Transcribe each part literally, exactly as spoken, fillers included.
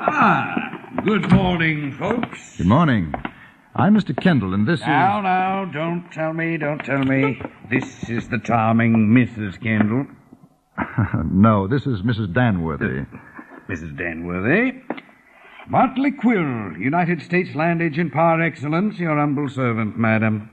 Ah, good morning, folks. Good morning. I'm Mister Kendall, and this now, is... Now, now, don't tell me, don't tell me. This is the charming Missus Kendall. No, this is Missus Danworthy. Missus Danworthy. Bartley Quill, United States Land Agent par excellence, your humble servant, madam.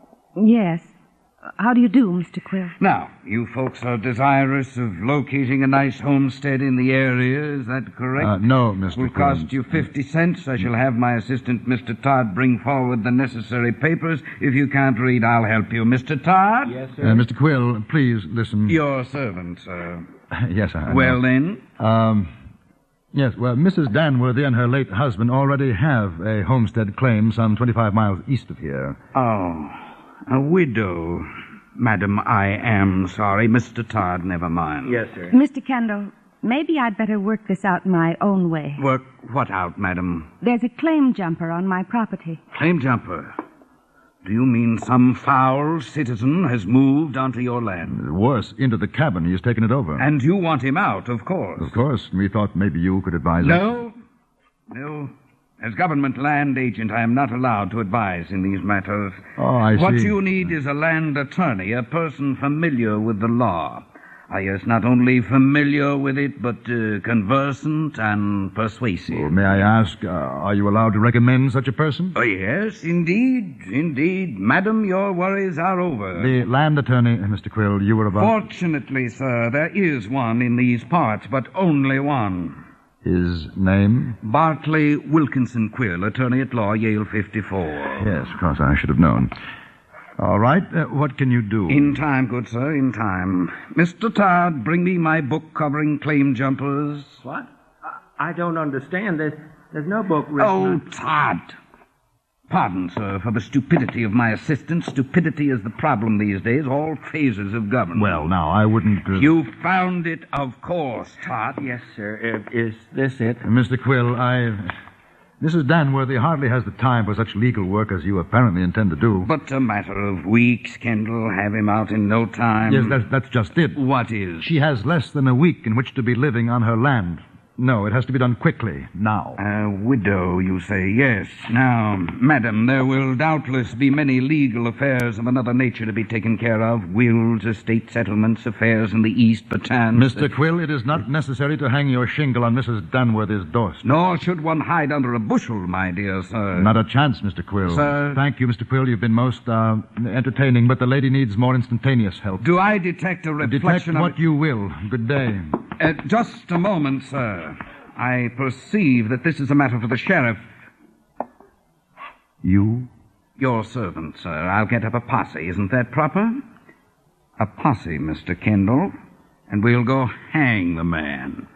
Yes. How do you do, Mister Quill? Now, you folks are desirous of locating a nice homestead in the area, is that correct? Uh, no, Mister Will Quill. cost you fifty cents. I shall have my assistant, Mister Todd, bring forward the necessary papers. If you can't read, I'll help you. Mister Todd? Yes, sir. Uh, Mister Quill, please listen. Your servant, sir. Yes, I know. Well, then? Um, yes, well, Missus Danworthy and her late husband already have a homestead claim some twenty-five miles east of here. Oh, a widow. Madam, I am sorry. Mister Todd, never mind. Yes, sir. Mister Kendall, maybe I'd better work this out my own way. Work what out, madam? There's a claim jumper on my property. Claim jumper? Do you mean some foul citizen has moved onto your land? Worse, into the cabin. He has taken it over. And you want him out, of course. Of course. We thought maybe you could advise us. No. No. As government land agent, I am not allowed to advise in these matters. Oh, I see. What you need is a land attorney, a person familiar with the law. I is not only familiar with it, but uh, conversant and persuasive. Well, may I ask, uh, are you allowed to recommend such a person? Oh, yes, indeed, indeed. Madam, your worries are over. The land attorney, Mister Quill, you were about... Fortunately, sir, there is one in these parts, but only one. His name? Bartley Wilkinson Quill, attorney at law, Yale fifty-four. Yes, of course, I should have known. All right, uh, what can you do? In time, good sir, in time. Mister Todd, bring me my book covering claim jumpers. What? I, I don't understand. There's, there's no book written Oh, on... Todd. Pardon, sir, for the stupidity of my assistant. Stupidity is the problem these days, all phases of government. Well, now, I wouldn't... Uh... You found it, of course, Todd. Yes, sir. Uh, is this it? Uh, Mister Quill, I... Missus Danworthy hardly has the time for such legal work as you apparently intend to do. But a matter of weeks, Kendall. Have him out in no time. Yes, that's, that's just it. What is? She has less than a week in which to be living on her land. No, it has to be done quickly, now. A widow, you say, yes. Now, madam, there will doubtless be many legal affairs of another nature to be taken care of. Wills, estate settlements, affairs in the East, perchance. Mister Quill, it is not necessary to hang your shingle on Missus Danworthy's doorstep. Nor should one hide under a bushel, my dear sir. Not a chance, Mister Quill. Sir? Thank you, Mister Quill. You've been most uh, entertaining, but the lady needs more instantaneous help. Do I detect a reflection Detect of... what you will. Good day. Uh, just a moment, sir. I perceive that this is a matter for the sheriff. You? Your servant, sir. I'll get up a posse. Isn't that proper? A posse, Mister Kendall. And we'll go hang the man.